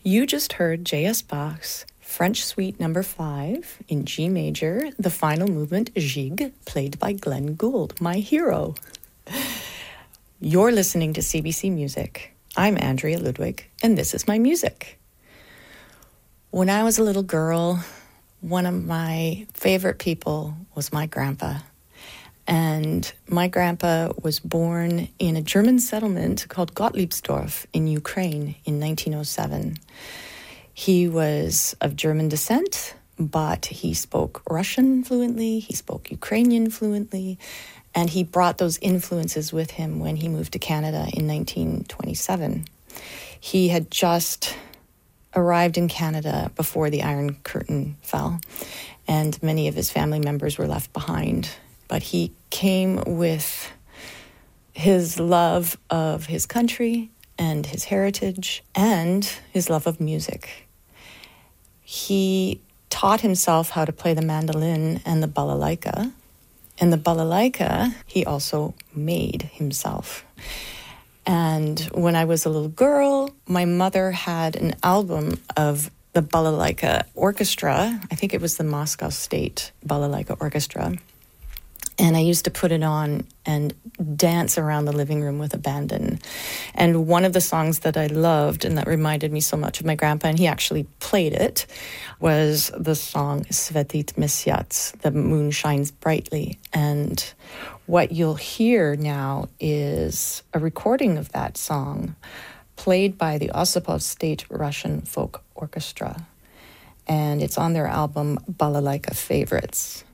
You just heard J.S. Bach's French Suite No. 5 in G major, the final movement, Gigue, played by Glenn Gould, my hero. You're listening to CBC Music. I'm Andrea Ludwig, and this is my music. When I was a little girl, one of my favorite people was my grandpa. And my grandpa was born in a German settlement called Gottliebsdorf in Ukraine in 1907. He was of German descent, but he spoke Russian fluently, he spoke Ukrainian fluently, and he brought those influences with him when he moved to Canada in 1927. He had just arrived in Canada before the Iron Curtain fell, and many of his family members were left behind. But he came with his love of his country and his heritage and his love of music. He taught himself how to play the mandolin and the balalaika. And the balalaika he also made himself. And when I was a little girl, my mother had an album of the balalaika orchestra. I think it was the Moscow State Balalaika Orchestra. And I used to put it on and dance around the living room with abandon. And one of the songs that I loved and that reminded me so much of my grandpa, and he actually played it, was the song Svetit Mesyats, The Moon Shines Brightly. And what you'll hear now is a recording of that song played by the Osipov State Russian Folk Orchestra. And it's on their album Balalaika Favorites.